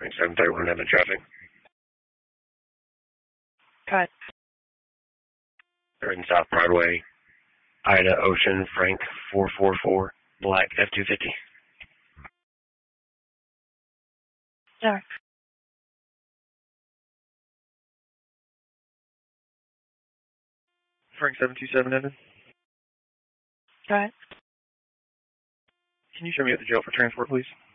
Frank 731 Evan traffic. Cut. They're in South Broadway. Ida Ocean Frank 444 Black F-250. Dark. Frank 727 Evan. Cut. Can you show me at the jail for transport, please?